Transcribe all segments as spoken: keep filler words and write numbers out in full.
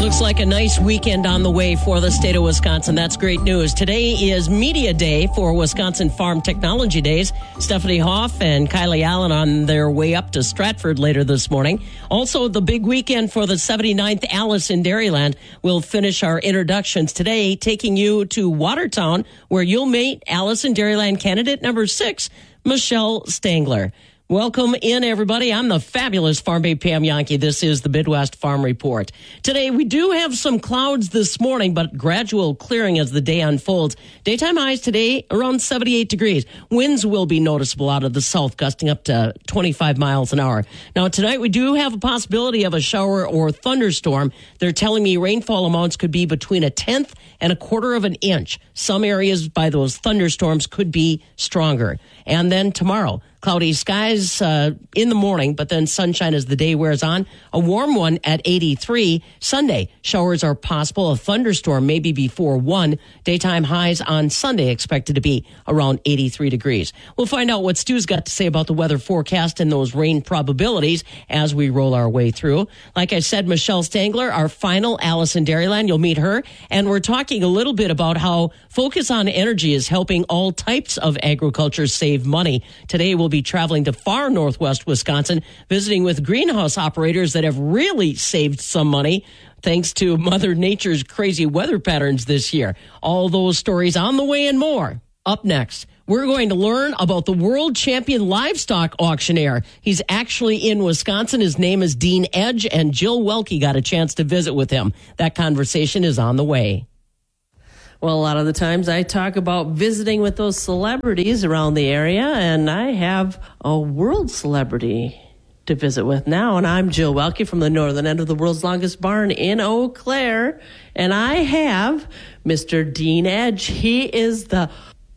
Looks like a nice weekend on the way for the state of Wisconsin. That's great news. Today is Media Day for Wisconsin Farm Technology Days. Stephanie Hoff and Kylie Allen on their way up to Stratford later this morning. Also, the big weekend for the seventy-ninth Alice in Dairyland. We'll finish our introductions today, taking you to Watertown, where you'll meet Alice in Dairyland candidate number six, Michelle Stangler. Welcome in, everybody. I'm the fabulous Farm Babe Pam Jahnke. This is the Midwest Farm Report. Today, we do have some clouds this morning, but gradual clearing as the day unfolds. Daytime highs today around seventy-eight degrees. Winds will be noticeable out of the south, gusting up to twenty-five miles an hour. Now, tonight, we do have a possibility of a shower or thunderstorm. They're telling me rainfall amounts could be between a tenth and a quarter of an inch. Some areas by those thunderstorms could be stronger. And then tomorrow, cloudy skies uh, in the morning, but then sunshine as the day wears on. A warm one at eighty-three. Sunday, showers are possible. A thunderstorm maybe before one. Daytime highs on Sunday expected to be around eighty-three degrees. We'll find out what Stu's got to say about the weather forecast and those rain probabilities as we roll our way through. Like I said, Michelle Stangler, our final Alice in Dairyland. You'll meet her. And we're talking a little bit about how Focus on Energy is helping all types of agriculture save money. Today, we'll be traveling to far northwest Wisconsin, visiting with greenhouse operators that have really saved some money thanks to Mother Nature's crazy weather patterns this year. All those stories on the way and more. Up next, we're going to learn about the world champion livestock auctioneer. He's actually in Wisconsin. His name is Dean Edge, and Jill Welke got a chance to visit with him. That conversation is on the way. Well, a lot of the times I talk about visiting with those celebrities around the area, and I have a world celebrity to visit with now. And I'm Jill Welke from the northern end of the world's longest barn in Eau Claire. And I have Mister Dean Edge. He is the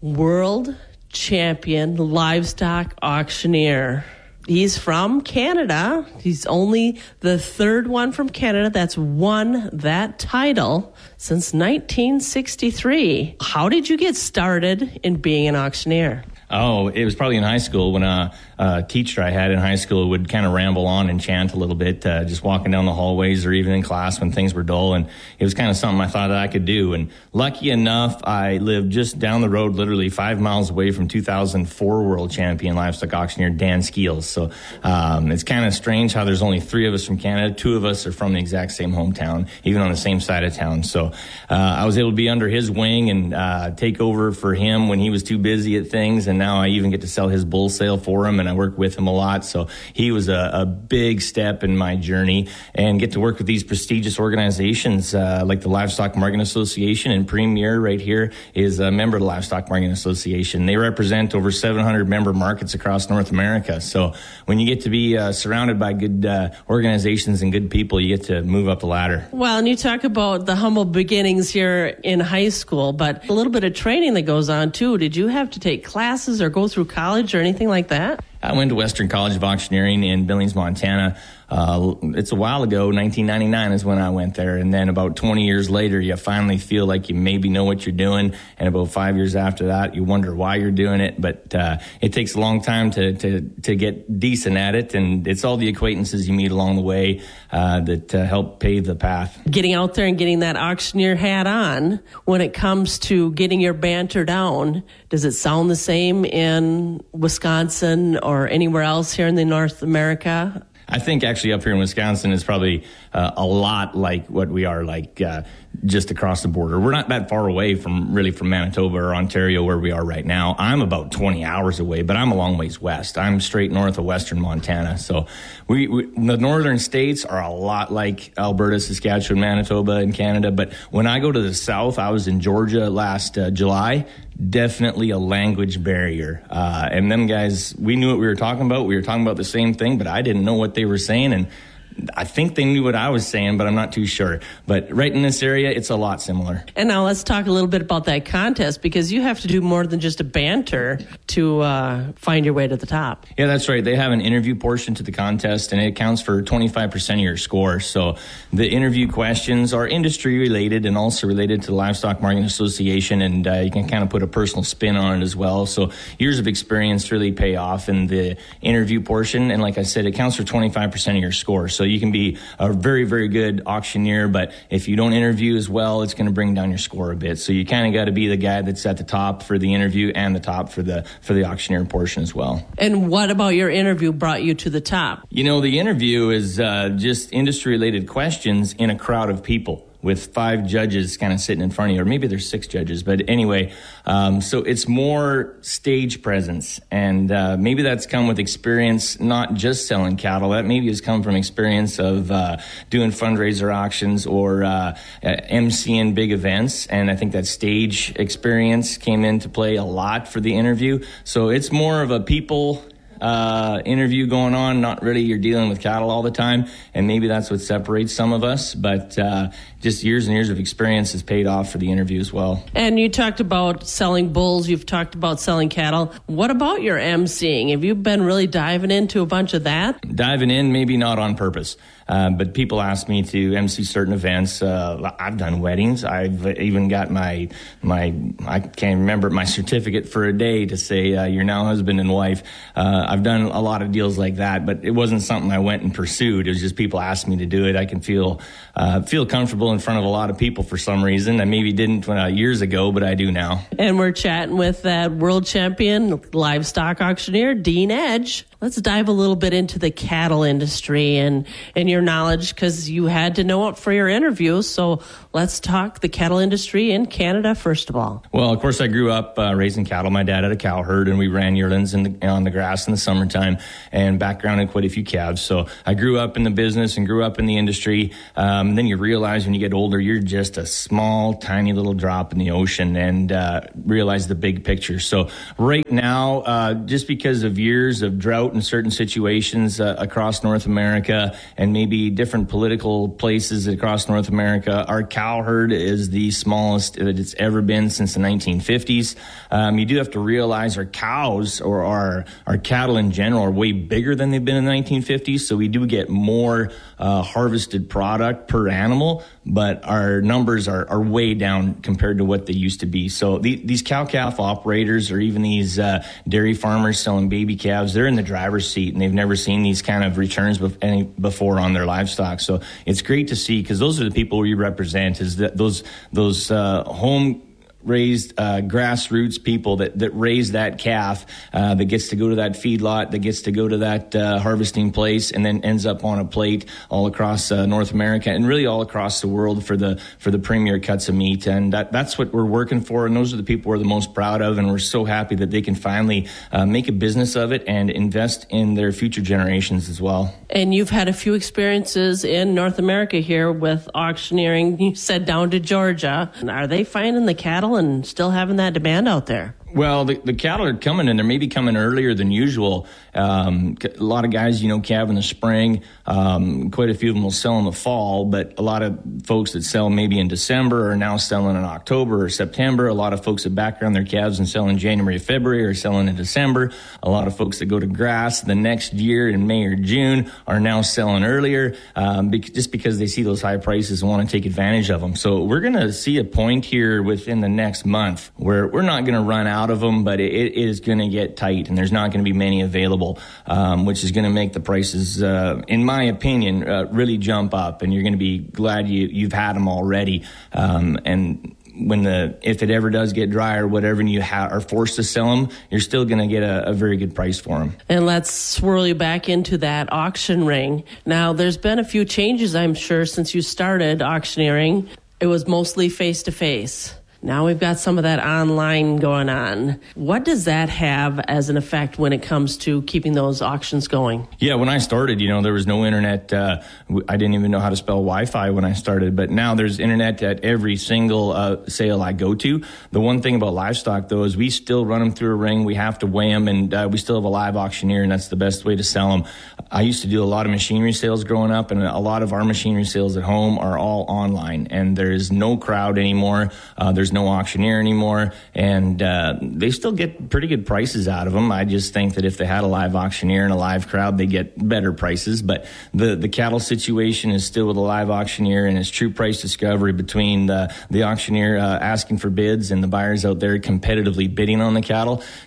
world champion livestock auctioneer. He's from Canada. He's only the third one from Canada that's won that title since nineteen sixty-three. How did you get started in being an auctioneer? Oh, it was probably in high school when a, a teacher I had in high school would kind of ramble on and chant a little bit, uh, just walking down the hallways or even in class when things were dull. And it was kind of something I thought that I could do. And lucky enough, I lived just down the road, literally five miles away from two thousand four world champion livestock auctioneer Dan Skeels. So um, it's kind of strange how there's only three of us from Canada. Two of us are from the exact same hometown, even on the same side of town. So uh, I was able to be under his wing and uh, take over for him when he was too busy at things. And now I even get to sell his bull sale for him, and I work with him a lot. So he was a, a big step in my journey, and get to work with these prestigious organizations uh, like the Livestock Marketing Association, and Premier right here is a member of the Livestock Marketing Association. They represent over seven hundred member markets across North America. So when you get to be uh, surrounded by good uh, organizations and good people, you get to move up the ladder. Well, and you talk about the humble beginnings here in high school, but a little bit of training that goes on too. Did you have to take classes or go through college or anything like that? I went to Western College of Auctioneering in Billings, Montana. Uh, it's a while ago. nineteen ninety-nine is when I went there. And then about twenty years later, you finally feel like you maybe know what you're doing. And about five years after that, you wonder why you're doing it. But uh, it takes a long time to, to, to get decent at it. And it's all the acquaintances you meet along the way uh, that uh, help pave the path. Getting out there and getting that auctioneer hat on, when it comes to getting your banter down, does it sound the same in Wisconsin or anywhere else here in the North America? I think actually up here in Wisconsin is probably uh, a lot like what we are like uh, just across the border. We're not that far away from really from Manitoba or Ontario where we are right now. I'm about twenty hours away, but I'm a long ways west. I'm straight north of western Montana. So we, we the northern states are a lot like Alberta, Saskatchewan, Manitoba, and Canada. But when I go to the south, I was in Georgia last uh, July. Definitely a language barrier. Uh, and them guys, we knew what we were talking about. We were talking about the same thing, but I didn't know what they were saying. And I think they knew what I was saying, but I'm not too sure. But right in this area, it's a lot similar. And now let's talk a little bit about that contest, because you have to do more than just a banter to uh, find your way to the top. Yeah, that's right. They have an interview portion to the contest, and it accounts for twenty-five percent of your score. So the interview questions are industry related and also related to the Livestock Marketing Association, and uh, you can kind of put a personal spin on it as well. So years of experience really pay off in the interview portion. And like I said, it counts for twenty-five percent of your score. So you can be a very, very good auctioneer, but if you don't interview as well, it's going to bring down your score a bit. So you kind of got to be the guy that's at the top for the interview and the top for the for the auctioneer portion as well. And what about your interview brought you to the top? You know, the interview is uh, just industry-related questions in a crowd of people, with five judges kind of sitting in front of you, or maybe there's six judges. But anyway, um, so it's more stage presence. And uh, maybe that's come with experience, not just selling cattle. That maybe has come from experience of uh, doing fundraiser auctions or uh, emceeing big events. And I think that stage experience came into play a lot for the interview. So it's more of a people uh interview going on, not really you're dealing with cattle all the time, and maybe that's what separates some of us, but uh just years and years of experience has paid off for the interview as well. And you talked about selling bulls, you've talked about selling cattle. What about your emceeing? Have you been really diving into a bunch of that? Diving in, maybe not on purpose. Uh, but people ask me to emcee certain events. Uh, I've done weddings. I've even got my, my, I can't remember, my certificate for a day to say uh, you're now husband and wife. Uh, I've done a lot of deals like that, but it wasn't something I went and pursued. It was just people asked me to do it. I can feel, uh, feel comfortable in front of a lot of people for some reason. I maybe didn't uh, years ago, but I do now. And we're chatting with that world champion livestock auctioneer, Dean Edge. Let's dive a little bit into the cattle industry and, and your knowledge, because you had to know it for your interview. So let's talk the cattle industry in Canada, first of all. Well, of course, I grew up uh, raising cattle. My dad had a cow herd, and we ran yearlings in the, on the grass in the summertime, and background in quite a few calves. So I grew up in the business and grew up in the industry. Um, then you realize when you get older, you're just a small, tiny little drop in the ocean, and uh, realize the big picture. So right now, uh, just because of years of drought in certain situations uh, across North America, and maybe different political places across North America, our cow herd is the smallest that it's ever been since the nineteen fifties. Um, you do have to realize our cows, or our, our cattle in general, are way bigger than they've been in the nineteen fifties, so we do get more uh, harvested product per animal, but our numbers are, are way down compared to what they used to be. So the, these cow-calf operators, or even these uh, dairy farmers selling baby calves, they're in the driver's seat, and they've never seen these kind of returns bef- any, before on their livestock. So it's great to see, because those are the people we represent, is that those those uh, home raised uh, grassroots people that, that raise that calf, uh, that gets to go to that feedlot, that gets to go to that uh, harvesting place, and then ends up on a plate all across uh, North America, and really all across the world for the for the premier cuts of meat. And that, that's what we're working for, and those are the people we're the most proud of, and we're so happy that they can finally uh, make a business of it and invest in their future generations as well. And you've had a few experiences in North America here with auctioneering. You said down to Georgia. Are they finding the cattle and still having that demand out there? Well, the, the cattle are coming, and they're maybe coming earlier than usual. Um, a lot of guys, you know, calve in the spring. Um, quite a few of them will sell in the fall, but a lot of folks that sell maybe in December are now selling in October or September. A lot of folks that background their calves and sell in January or February are selling in December. A lot of folks that go to grass the next year in May or June are now selling earlier, um, be- just because they see those high prices and want to take advantage of them. So we're going to see a point here within the next month where we're not going to run out of them, but it, it is going to get tight, and there's not going to be many available, um, which is going to make the prices, uh, in my opinion, uh, really jump up, and you're going to be glad you, you've had them already. Um, and when the, if it ever does get dry or whatever, and you ha- are forced to sell them, you're still going to get a, a very good price for them. And let's swirl you back into that auction ring. Now, there's been a few changes, I'm sure, since you started auctioneering. It was mostly face-to-face. Now we've got some of that online going on. What does that have as an effect when it comes to keeping those auctions going? Yeah, when I started, you know, there was no internet. Uh, I didn't even know how to spell Wi-Fi when I started, but now there's internet at every single uh, sale I go to. The one thing about livestock, though, is we still run them through a ring. We have to weigh them, and uh, we still have a live auctioneer, and that's the best way to sell them. I used to do a lot of machinery sales growing up, and a lot of our machinery sales at home are all online, and there is no crowd anymore. Uh, there's no auctioneer anymore, and uh, they still get pretty good prices out of them. I just think that if they had a live auctioneer and a live crowd, they get better prices. But the, the cattle situation is still with a live auctioneer, and it's true price discovery between the, the auctioneer uh, asking for bids and the buyers out there competitively bidding on the cattle.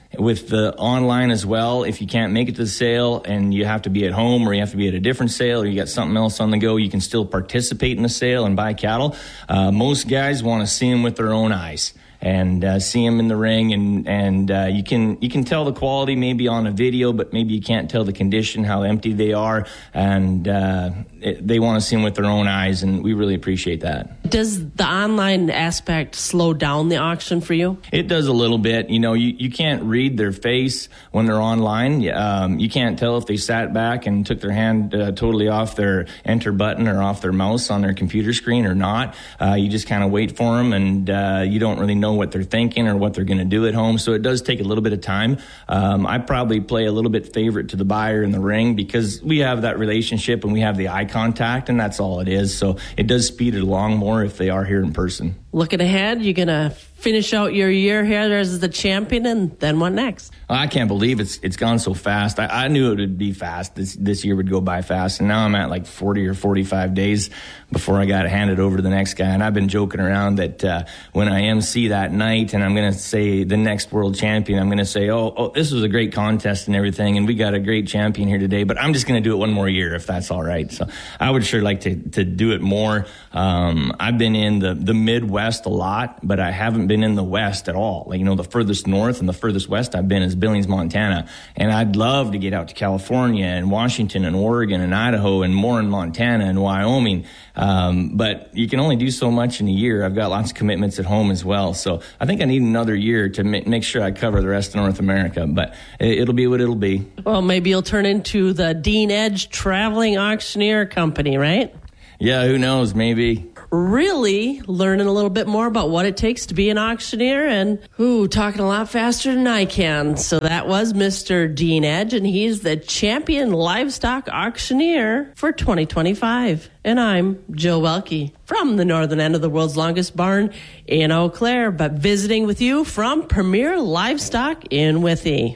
with the online as well, if you can't make it to the sale and you have to be at home or you have to be at a different sale or you got something else on the go, you can still participate in the sale and buy cattle. Uh, most guys want to see them with their own eyes and uh, see them in the ring, and and uh, you can you can tell the quality maybe on a video, but maybe you can't tell the condition, how empty they are, and uh, it, they want to see them with their own eyes, and we really appreciate that. Does the online aspect slow down the auction for you? It does a little bit. You know, you, you can't read their face when they're online. Um, you can't tell if they sat back and took their hand uh, totally off their enter button or off their mouse on their computer screen or not. Uh, you just kind of wait for them, and uh, you don't really know what they're thinking or what they're going to do at home. So it does take a little bit of time. Um, I probably play a little bit favorite to the buyer in the ring because we have that relationship and we have the eye contact, and that's all it is. So it does speed it along more if they are here in person. Looking ahead, you're going to finish out your year here as the champion, and then what next? I can't believe it's it's gone so fast. I, I knew it would be fast. This this year would go by fast, and now I'm at like forty or forty-five days before I got handed over to the next guy. And I've been joking around that uh, when I M C that night and I'm going to say the next world champion, I'm going to say, oh, oh, this was a great contest and everything, and we got a great champion here today, but I'm just going to do it one more year if that's all right. So I would sure like to, to do it more. Um, I've been in the, the Midwest a lot, but I haven't been in the West at all. Like, you know, the furthest north and the furthest west I've been is Billings, Montana. And I'd love to get out to California and Washington and Oregon and Idaho and more in Montana and Wyoming. Um, but you can only do so much in a year. I've got lots of commitments at home as well. So I think I need another year to ma- make sure I cover the rest of North America. But it, it'll be what it'll be. Well, maybe you'll turn into the Dean Edge Traveling Auctioneer Company, right? Yeah, who knows? Maybe. Really learning a little bit more about what it takes to be an auctioneer, and ooh, talking a lot faster than I can. So that was Mister Dean Edge, and he's the champion livestock auctioneer for twenty twenty-five. And I'm Jill Welke from the northern end of the world's longest barn in Eau Claire, but visiting with you from Premier Livestock in Withee.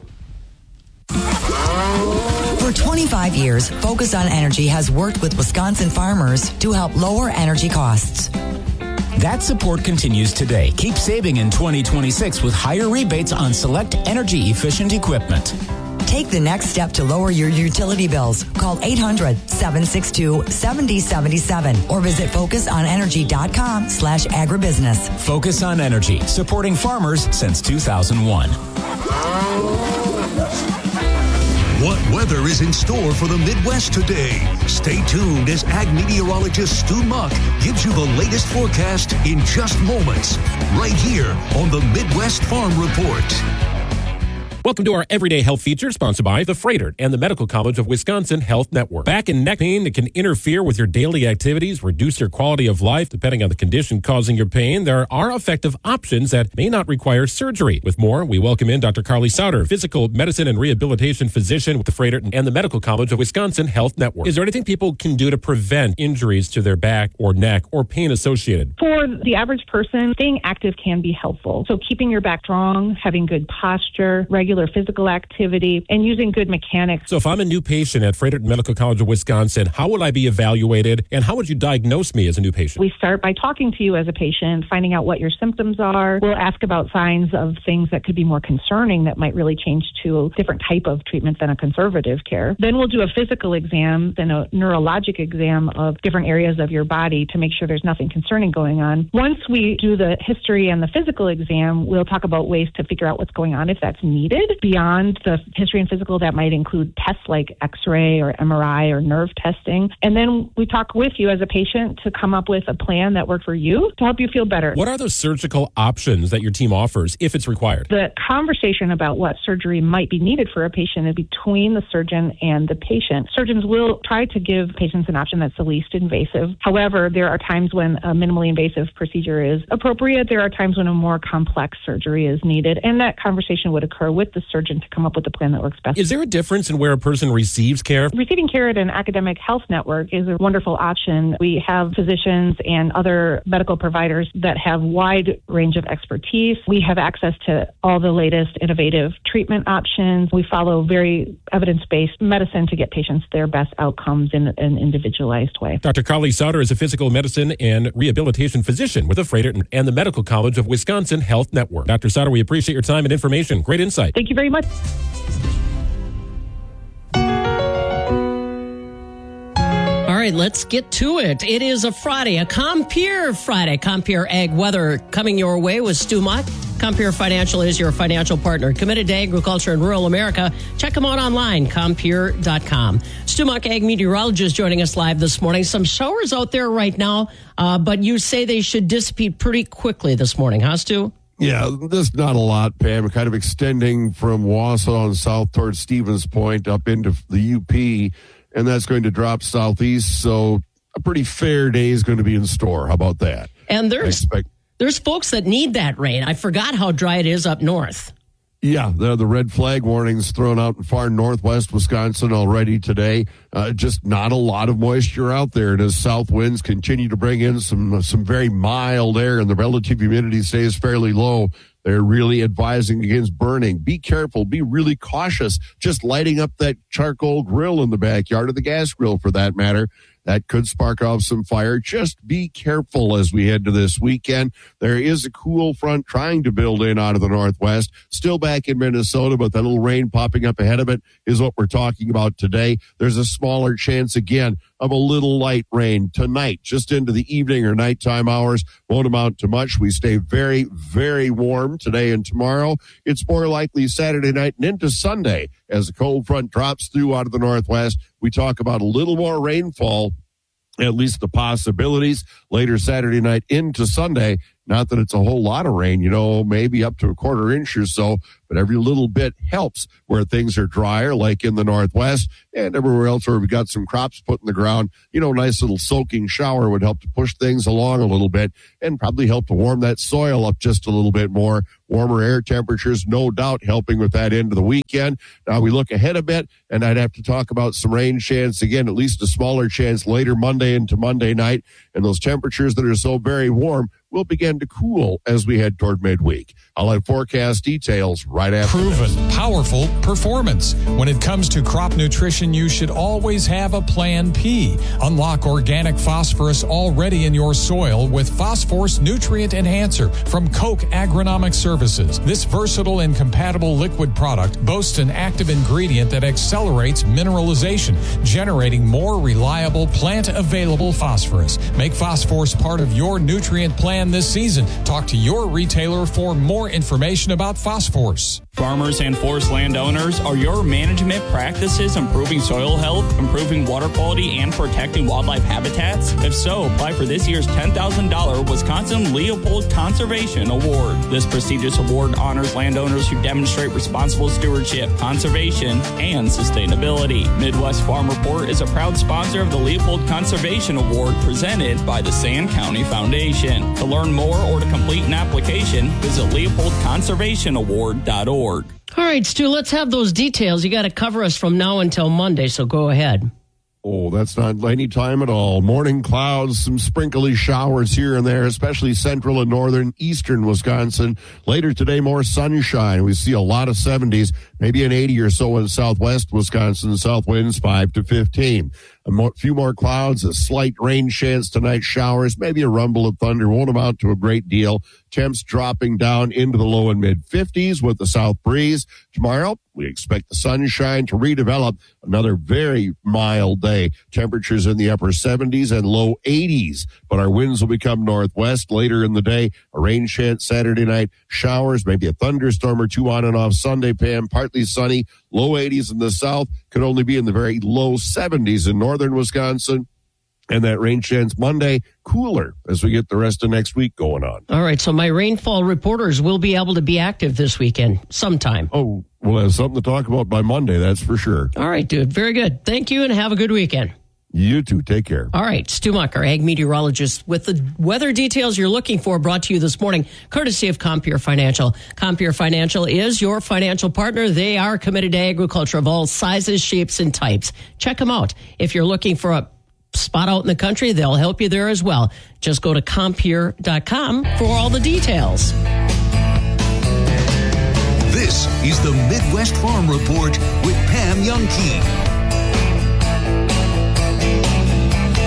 For twenty-five years, Focus on Energy has worked with Wisconsin farmers to help lower energy costs. That support continues today. Keep saving in twenty twenty-six with higher rebates on select energy-efficient equipment. Take the next step to lower your utility bills. Call eight hundred, seven six two, seven zero seven seven or visit focus on energy dot com slash agribusiness. Focus on Energy, supporting farmers since two thousand one. What weather is in store for the Midwest today? Stay tuned as ag meteorologist Stu Muck gives you the latest forecast in just moments, right here on the Midwest Farm Report. Welcome to our Everyday Health feature, sponsored by the Freighter and the Medical College of Wisconsin Health Network. Back and neck pain that can interfere with your daily activities, reduce your quality of life, depending on the condition causing your pain. There are effective options that may not require surgery. With more, we welcome in Doctor Carly Sauter, physical medicine and rehabilitation physician with the Freighter and the Medical College of Wisconsin Health Network. Is there anything people can do to prevent injuries to their back or neck or pain associated? For the average person, staying active can be helpful. So keeping your back strong, having good posture, regular physical activity, and using good mechanics. So if I'm a new patient at Freighter Medical College of Wisconsin, how would I be evaluated, and how would you diagnose me as a new patient? We start by talking to you as a patient, finding out what your symptoms are. We'll ask about signs of things that could be more concerning that might really change to a different type of treatment than a conservative care. Then we'll do a physical exam, then a neurologic exam of different areas of your body to make sure there's nothing concerning going on. Once we do the history and the physical exam, we'll talk about ways to figure out what's going on if that's needed. Beyond the history and physical, that might include tests like X-ray or M R I or nerve testing. And then we talk with you as a patient to come up with a plan that works for you to help you feel better. What are the surgical options that your team offers if it's required? The conversation about what surgery might be needed for a patient is between the surgeon and the patient. Surgeons will try to give patients an option that's the least invasive. However, there are times when a minimally invasive procedure is appropriate. There are times when a more complex surgery is needed. And that conversation would occur with the surgeon to come up with a plan that works best. Is there a difference in where a person receives care? Receiving care at an academic health network is a wonderful option. We have physicians and other medical providers that have wide range of expertise. We have access to all the latest innovative treatment options. We follow very evidence-based medicine to get patients their best outcomes in an individualized way. Doctor Carly Sauter is a physical medicine and rehabilitation physician with the Freighter and the Medical College of Wisconsin Health Network. Doctor Sauter, we appreciate your time and information. Great insight. Thank Thank you very much. All right, let's get to it. It is a Friday, a Compeer Friday. Compeer Ag Weather coming your way with Stu Muck. Compeer Financial is your financial partner, committed to agriculture and rural America. Check them out online, compeer dot com. Stu Muck, ag meteorologist, joining us live this morning. Some showers out there right now, uh, but you say they should dissipate pretty quickly this morning, huh, Stu? Yeah, there's not a lot, Pam. Kind of extending from Wausau and south towards Stevens Point up into the U P, and that's going to drop southeast. So a pretty fair day is going to be in store. How about that? And there's expect- there's folks that need that rain. I forgot how dry it is up north. Yeah, the, the red flag warnings thrown out in far northwest Wisconsin already today. Uh, just not a lot of moisture out there. And as south winds continue to bring in some some very mild air and the relative humidity stays fairly low, they're really advising against burning. Be careful. Be really cautious. Just lighting up that charcoal grill in the backyard, or the gas grill for that matter, that could spark off some fire. Just be careful as we head to this weekend. There is a cool front trying to build in out of the northwest. Still back in Minnesota, but that little rain popping up ahead of it is what we're talking about today. There's a smaller chance again of a little light rain tonight, just into the evening or nighttime hours. Won't amount to much. We stay very, very warm today and tomorrow. It's more likely Saturday night and into Sunday as the cold front drops through out of the northwest. We talk about a little more rainfall, at least the possibilities, later Saturday night into Sunday. Not that it's a whole lot of rain, you know, maybe up to a quarter inch or so, but every little bit helps where things are drier, like in the northwest and everywhere else where we've got some crops put in the ground. You know, nice little soaking shower would help to push things along a little bit and probably help to warm that soil up just a little bit more. Warmer air temperatures, no doubt, helping with that into the weekend. Now we look ahead a bit, and I'd have to talk about some rain chance again, at least a smaller chance later Monday into Monday night. And those temperatures that are so very warm will begin to cool as we head toward midweek. I'll have forecast details right after Proven, this. Powerful performance. When it comes to crop nutrition, you should always have a plan P. Unlock organic phosphorus already in your soil with Phosphorus Nutrient Enhancer from Koch Agronomic Services. This versatile and compatible liquid product boasts an active ingredient that accelerates mineralization, generating more reliable plant-available phosphorus. Make phosphorus part of your nutrient plan this season. Talk to your retailer for more information about phosphorus. Farmers and forest landowners, are your management practices improving soil health, improving water quality, and protecting wildlife habitats? If so, apply for this year's ten thousand dollars Wisconsin Leopold Conservation Award. This prestigious award honors landowners who demonstrate responsible stewardship, conservation, and sustainability. Midwest Farm Report is a proud sponsor of the Leopold Conservation Award presented by the Sand County Foundation. To learn more or to complete an application, visit leopold conservation award dot org. All right, Stu, let's have those details. You got to cover us from now until Monday, so go ahead. Oh, that's not any time at all. Morning clouds, some sprinkly showers here and there, especially central and northern eastern Wisconsin. Later today, more sunshine. We see a lot of seventies, maybe an eighty or so in southwest Wisconsin. South winds five to fifteen. A more, few more clouds, a slight rain chance tonight, showers, maybe a rumble of thunder. Won't amount to a great deal. Temps dropping down into the low and mid fifties with the south breeze. Tomorrow, we expect the sunshine to redevelop. Another very mild day. Temperatures in the upper seventies and low eighties. But our winds will become northwest later in the day. A rain chance Saturday night. Showers, maybe a thunderstorm or two on and off Sunday, Pam. Partly sunny. Low eighties in the south. Could only be in the very low seventies in northern Wisconsin. And that rain chance Monday, cooler as we get the rest of next week going on. All right, so my rainfall reporters will be able to be active this weekend sometime. Oh, we'll have something to talk about by Monday, that's for sure. All right, dude. Very good. Thank you, and have a good weekend. You too. Take care. All right. Stu Muck, our ag meteorologist, with the weather details you're looking for, brought to you this morning, courtesy of Compeer Financial. Compeer Financial is your financial partner. They are committed to agriculture of all sizes, shapes, and types. Check them out. If you're looking for a spot out in the country, they'll help you there as well. Just go to compeer dot com for all the details. This is the Midwest Farm Report with Pam Youngkey.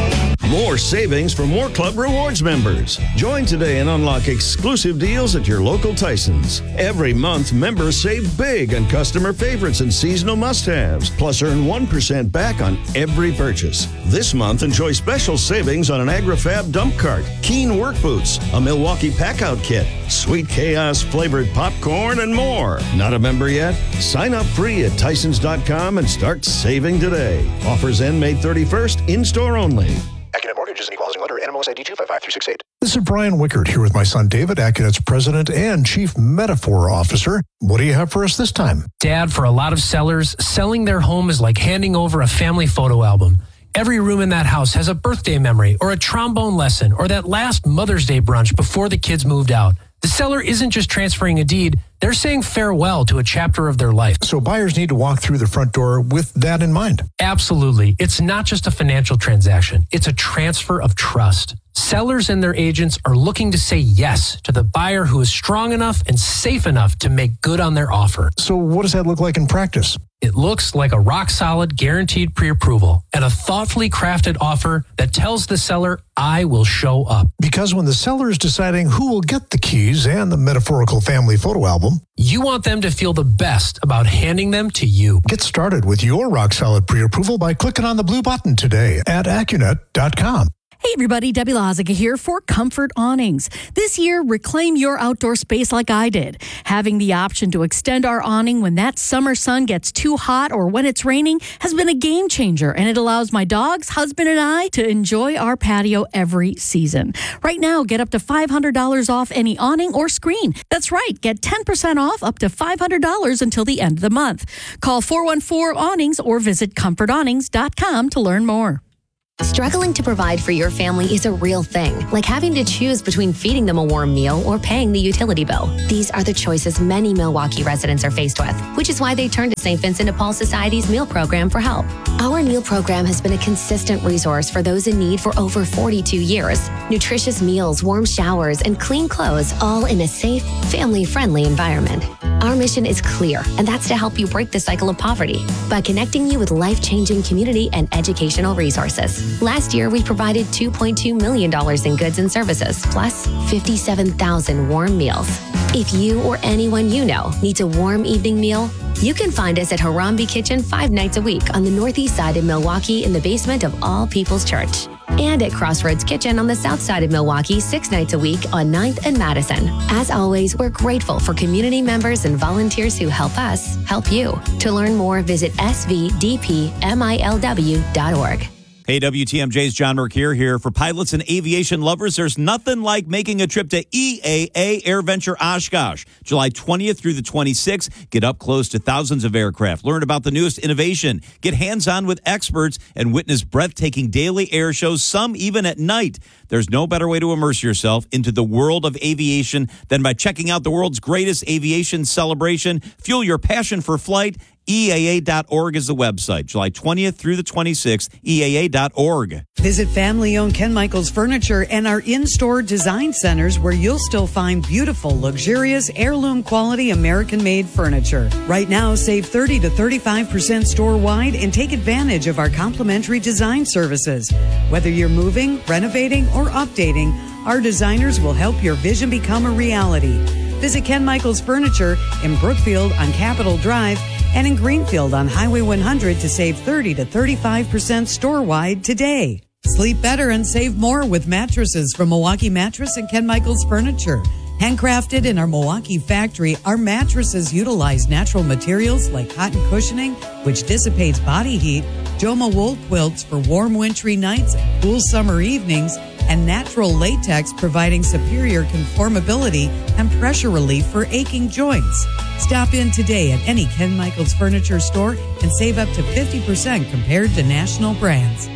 More savings for more Club Rewards members. Join today and unlock exclusive deals at your local Tyson's. Every month, members save big on customer favorites and seasonal must-haves, plus earn one percent back on every purchase. This month, enjoy special savings on an AgriFab dump cart, Keen work boots, a Milwaukee pack-out kit, Sweet Chaos flavored popcorn, and more. Not a member yet? Sign up free at Tysons dot com and start saving today. Offers end May thirty-first, in-store only. Accunet Mortgage is an equal housing lender. N M L S I D two five five three six eight. This is Brian Wickert here with my son David, Accunet's president and chief metaphor officer. What do you have for us this time? Dad, for a lot of sellers, selling their home is like handing over a family photo album. Every room in that house has a birthday memory or a trombone lesson or that last Mother's Day brunch before the kids moved out. The seller isn't just transferring a deed, they're saying farewell to a chapter of their life. So buyers need to walk through the front door with that in mind. Absolutely. It's not just a financial transaction. It's a transfer of trust. Sellers and their agents are looking to say yes to the buyer who is strong enough and safe enough to make good on their offer. So what does that look like in practice? It looks like a rock-solid, guaranteed pre-approval and a thoughtfully crafted offer that tells the seller, I will show up. Because when the seller is deciding who will get the keys and the metaphorical family photo album, you want them to feel the best about handing them to you. Get started with your rock-solid pre-approval by clicking on the blue button today at Accunet dot com. Hey everybody, Debbie Lozica here for Comfort Awnings. This year, reclaim your outdoor space like I did. Having the option to extend our awning when that summer sun gets too hot or when it's raining has been a game changer, and it allows my dogs, husband, and I to enjoy our patio every season. Right now, get up to five hundred dollars off any awning or screen. That's right, get ten percent off up to five hundred dollars until the end of the month. Call four one four awnings or visit comfort awnings dot com to learn more. Struggling to provide for your family is a real thing, like having to choose between feeding them a warm meal or paying the utility bill. These are the choices many Milwaukee residents are faced with, which is why they turn to Saint Vincent de Paul Society's meal program for help. Our meal program has been a consistent resource for those in need for over forty-two years. Nutritious meals, warm showers, and clean clothes, all in a safe, family-friendly environment. Our mission is clear, and that's to help you break the cycle of poverty by connecting you with life-changing community and educational resources. Last year, we provided two point two million dollars in goods and services, plus fifty-seven thousand warm meals. If you or anyone you know needs a warm evening meal, you can find us at Harambe Kitchen five nights a week on the northeast side of Milwaukee in the basement of All People's Church. And at Crossroads Kitchen on the south side of Milwaukee six nights a week on ninth and Madison. As always, we're grateful for community members and volunteers who help us help you. To learn more, visit s v d p milw dot org. Hey, W T M J's John Mercure here. For pilots and aviation lovers, there's nothing like making a trip to E A A AirVenture Oshkosh. July twentieth through the twenty-sixth, get up close to thousands of aircraft. Learn about the newest innovation. Get hands-on with experts and witness breathtaking daily air shows, some even at night. There's no better way to immerse yourself into the world of aviation than by checking out the world's greatest aviation celebration. Fuel your passion for flight. E A A dot org is the website. July twentieth through the twenty-sixth, E A A dot org. Visit family-owned Ken Michaels Furniture and our in-store design centers where you'll still find beautiful, luxurious, heirloom-quality American-made furniture. Right now, save thirty to thirty-five percent store-wide and take advantage of our complimentary design services. Whether you're moving, renovating, or updating, our designers will help your vision become a reality. Visit Ken Michaels Furniture in Brookfield on Capitol Drive and in Greenfield on Highway one hundred to save thirty to thirty-five percent store-wide today. Sleep better and save more with mattresses from Milwaukee Mattress and Ken Michaels Furniture. Handcrafted in our Milwaukee factory, our mattresses utilize natural materials like cotton cushioning, which dissipates body heat, Joma wool quilts for warm wintry nights and cool summer evenings, and natural latex providing superior conformability and pressure relief for aching joints. Stop in today at any Ken Michaels Furniture store and save up to fifty percent compared to national brands.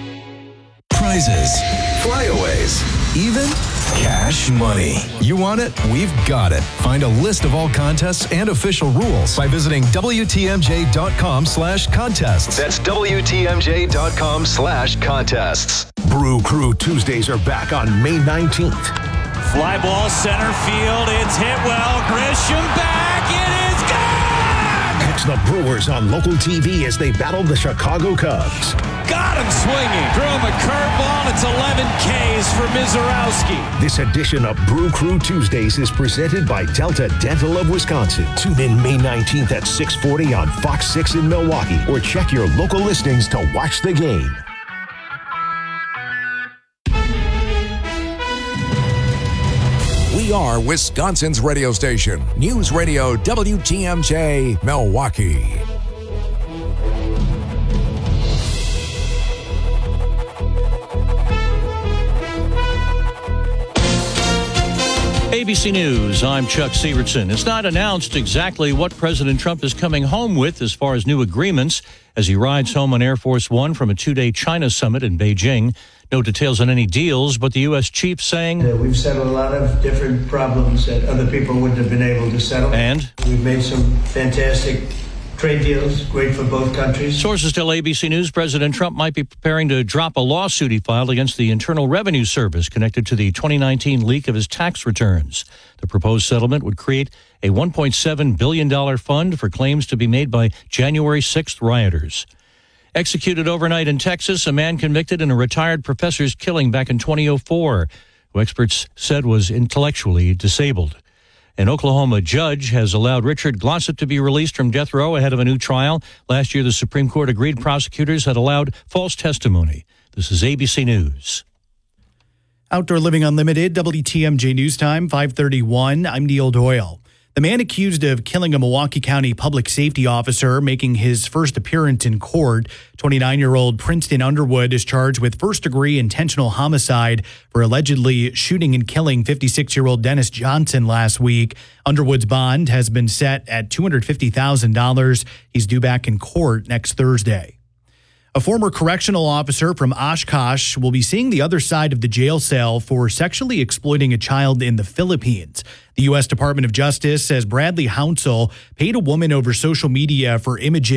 Prizes, flyaways, even cash money. You want it? We've got it. Find a list of all contests and official rules by visiting W T M J dot com slash contests. That's W T M J dot com slash contests. Brew Crew Tuesdays are back on May nineteenth. Fly ball center field. It's hit well. Grisham back. It is gone! Catch the Brewers on local T V as they battle the Chicago Cubs. got him swinging. Threw him a curveball. It's eleven Ks for Mizorowski. This edition of Brew Crew Tuesdays is presented by Delta Dental of Wisconsin. Tune in May nineteenth at six forty on Fox six in Milwaukee, or check your local listings to watch the game. We are Wisconsin's radio station. News Radio W T M J, Milwaukee. A B C News, I'm Chuck Sievertson. It's not announced exactly what President Trump is coming home with as far as new agreements as he rides home on Air Force One from a two-day China summit in Beijing. No details on any deals, but the U S chief saying... Uh, we've settled a lot of different problems that other people wouldn't have been able to settle. And? We've made some fantastic trade deals, great for both countries. Sources tell A B C News President Trump might be preparing to drop a lawsuit he filed against the Internal Revenue Service connected to the twenty nineteen leak of his tax returns. The proposed settlement would create a one point seven billion dollars fund for claims to be made by January sixth rioters. Executed overnight in Texas, a man convicted in a retired professor's killing back in twenty oh four, who experts said was intellectually disabled. An Oklahoma judge has allowed Richard Glossip to be released from death row ahead of a new trial. Last year, the Supreme Court agreed prosecutors had allowed false testimony. This is A B C News. Outdoor Living Unlimited, W T M J News Time, five thirty-one. I'm Neil Doyle. The man accused of killing a Milwaukee County public safety officer making his first appearance in court. twenty-nine-year-old Princeton Underwood is charged with first-degree intentional homicide for allegedly shooting and killing fifty-six-year-old Dennis Johnson last week. Underwood's bond has been set at two hundred fifty thousand dollars. He's due back in court next Thursday. A former correctional officer from Oshkosh will be seeing the other side of the jail cell for sexually exploiting a child in the Philippines. The U S Department of Justice says Bradley Hounsell paid a woman over social media for images